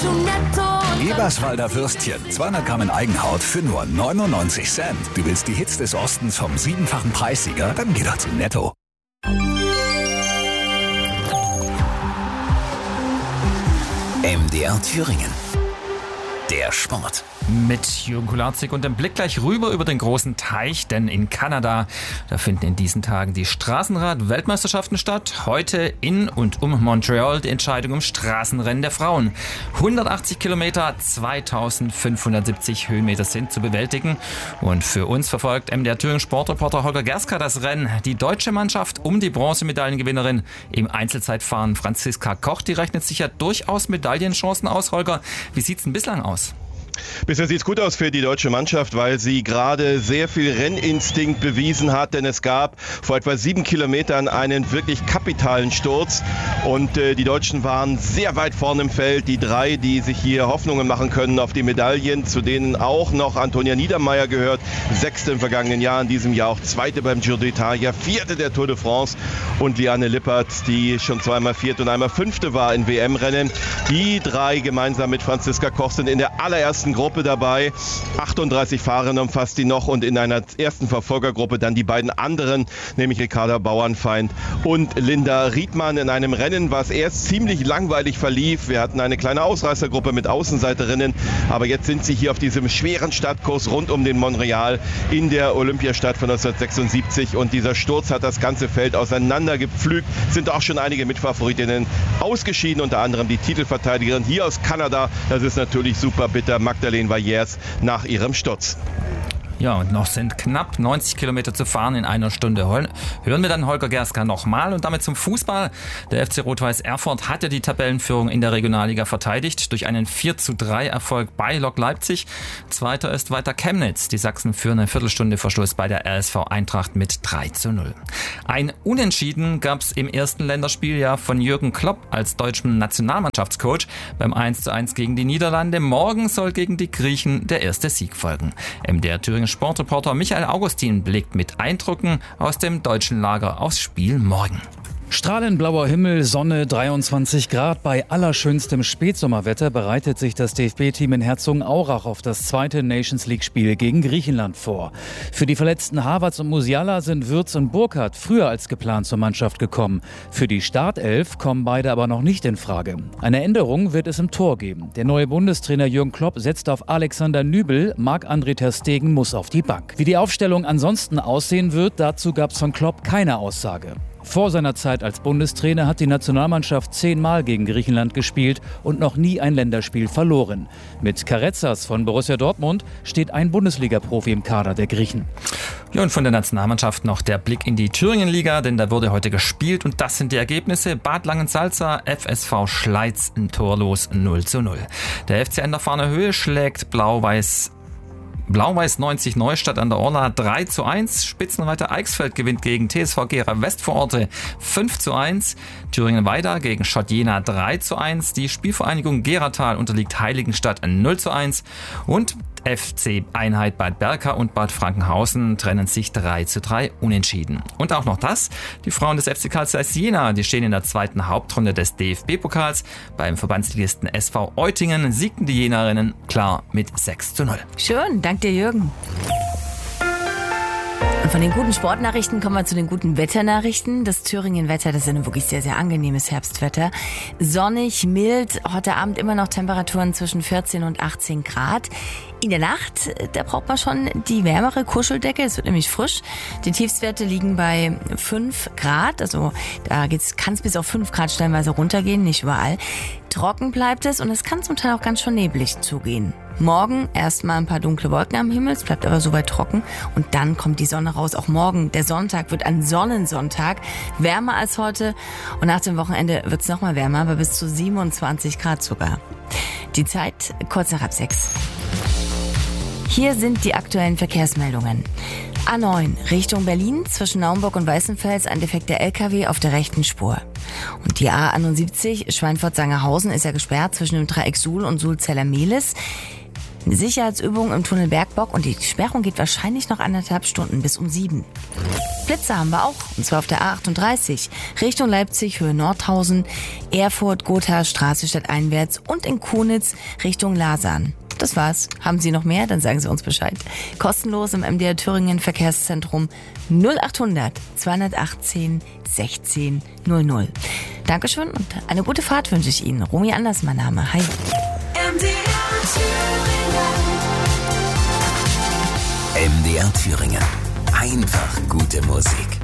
Eberswalder Würstchen, 200 Gramm in Eigenhaut für nur 99 Cent. Du willst die Hits des Ostens vom 7-fachen Preissieger? Dann geh doch zu Netto. MDR Thüringen. Der Sport. Mit Jürgen Kularczyk und dem Blick gleich rüber über den großen Teich, denn in Kanada, da finden in diesen Tagen die Straßenrad-Weltmeisterschaften statt. Heute in und um Montreal die Entscheidung im Straßenrennen der Frauen. 180 Kilometer, 2570 Höhenmeter sind zu bewältigen. Und für uns verfolgt MDR Thüringen Sportreporter Holger Gerska das Rennen. Die deutsche Mannschaft um die Bronzemedaillengewinnerin im Einzelzeitfahren Franziska Koch, die rechnet sich ja durchaus Medaillenchancen aus. Holger, wie sieht's denn bislang aus? Bisher sieht es gut aus für die deutsche Mannschaft, weil sie gerade sehr viel Renninstinkt bewiesen hat, denn es gab vor etwa 7 Kilometern einen wirklich kapitalen Sturz und die Deutschen waren sehr weit vorne im Feld. Die 3, die sich hier Hoffnungen machen können auf die Medaillen, zu denen auch noch Antonia Niedermeier gehört, 6. im vergangenen Jahr, in diesem Jahr auch 2. beim Giro d'Italia, 4. der Tour de France und Liane Lippert, die schon zweimal 4. und einmal 5. war in WM-Rennen. Die 3 gemeinsam mit Franziska Koch sind in der allerersten Gruppe dabei. 38 Fahrerinnen umfasst die noch und in einer ersten Verfolgergruppe dann die beiden anderen, nämlich Ricarda Bauernfeind und Linda Riedmann in einem Rennen, was erst ziemlich langweilig verlief. Wir hatten eine kleine Ausreißergruppe mit Außenseiterinnen, aber jetzt sind sie hier auf diesem schweren Stadtkurs rund um den Montreal in der Olympiastadt von 1976 und dieser Sturz hat das ganze Feld auseinandergepflügt. Sind auch schon einige Mitfavoritinnen ausgeschieden, unter anderem die Titelverteidigerin hier aus Kanada. Das ist natürlich super bitter. Magdalene Vallers nach ihrem Sturz. Ja, und noch sind knapp 90 Kilometer zu fahren in einer Stunde. Hören wir dann Holger Gerska nochmal und damit zum Fußball. Der FC Rot-Weiß Erfurt hat ja die Tabellenführung in der Regionalliga verteidigt durch einen 4:3 Erfolg bei Lok Leipzig. Zweiter ist weiter Chemnitz. Die Sachsen führen eine Viertelstunde vor Schluss bei der RSV Eintracht mit 3:0. Ein Unentschieden gab es im ersten Länderspiel ja von Jürgen Klopp als deutschem Nationalmannschaftscoach beim 1:1 gegen die Niederlande. Morgen soll gegen die Griechen der erste Sieg folgen. MDR Thüringen Sportreporter Michael Augustin blickt mit Eindrücken aus dem deutschen Lager aufs Spiel morgen. Strahlend blauer Himmel, Sonne, 23 Grad. Bei allerschönstem Spätsommerwetter bereitet sich das DFB-Team in Herzogenaurach auf das zweite Nations-League-Spiel gegen Griechenland vor. Für die verletzten Havertz und Musiala sind Würz und Burkhardt früher als geplant zur Mannschaft gekommen. Für die Startelf kommen beide aber noch nicht in Frage. Eine Änderung wird es im Tor geben. Der neue Bundestrainer Jürgen Klopp setzt auf Alexander Nübel, Marc-André ter Stegen muss auf die Bank. Wie die Aufstellung ansonsten aussehen wird, dazu gab es von Klopp keine Aussage. Vor seiner Zeit als Bundestrainer hat die Nationalmannschaft 10-mal gegen Griechenland gespielt und noch nie ein Länderspiel verloren. Mit Karezas von Borussia Dortmund steht ein Bundesliga-Profi im Kader der Griechen. Ja, und von der Nationalmannschaft noch der Blick in die Thüringenliga, denn da wurde heute gespielt und das sind die Ergebnisse. Bad Langensalza, FSV Schleiz, ein torlos 0:0. Der FC Enderfahner Höhe schlägt Blau-Weiß 90 Neustadt an der Orla 3:1. Spitzenreiter Eichsfeld gewinnt gegen TSV Gera Westvororte 5:1. Thüringen Weida gegen Schott Jena 3:1. Die Spielvereinigung Geratal unterliegt Heiligenstadt 0:1. Und FC Einheit Bad Berka und Bad Frankenhausen trennen sich 3:3 unentschieden. Und auch noch das, die Frauen des FC Karl Zeiss Jena, die stehen in der zweiten Hauptrunde des DFB-Pokals. Beim Verbandsligisten SV Eutingen siegten die Jenerinnen klar mit 6:0. Schön, danke dir Jürgen. Und von den guten Sportnachrichten kommen wir zu den guten Wetternachrichten. Das Thüringen-Wetter, das ist ein wirklich sehr, sehr angenehmes Herbstwetter. Sonnig, mild, heute Abend immer noch Temperaturen zwischen 14 und 18 Grad. In der Nacht, da braucht man schon die wärmere Kuscheldecke, es wird nämlich frisch. Die Tiefstwerte liegen bei 5 Grad, also da kann es bis auf 5 Grad stellenweise runtergehen, nicht überall. Trocken bleibt es und es kann zum Teil auch ganz schön neblig zugehen. Morgen erstmal ein paar dunkle Wolken am Himmel, es bleibt aber soweit trocken und dann kommt die Sonne raus. Auch morgen, der Sonntag, wird ein Sonnensonntag, wärmer als heute und nach dem Wochenende wird es nochmal wärmer, aber bis zu 27 Grad sogar. Die Zeit kurz nach 6. Hier sind die aktuellen Verkehrsmeldungen. A9 Richtung Berlin, zwischen Naumburg und Weißenfels ein defekter LKW auf der rechten Spur. Und die A71 Schweinfurt-Sangerhausen ist ja gesperrt zwischen dem Dreieck Suhl und Sulzeller-Mehlis. Eine Sicherheitsübung im Tunnel Bergbock und die Sperrung geht wahrscheinlich noch 1,5 Stunden bis um 7. Blitze haben wir auch, und zwar auf der A38, Richtung Leipzig, Höhe Nordhausen, Erfurt, Gotha, Straße stadteinwärts und in Konitz Richtung Lasern. Das war's. Haben Sie noch mehr? Dann sagen Sie uns Bescheid. Kostenlos im MDR Thüringen Verkehrszentrum 0800 218 16 00. Dankeschön und eine gute Fahrt wünsche ich Ihnen. Romy Anders, mein Name. Hi. MDR Thüringen. Einfach gute Musik.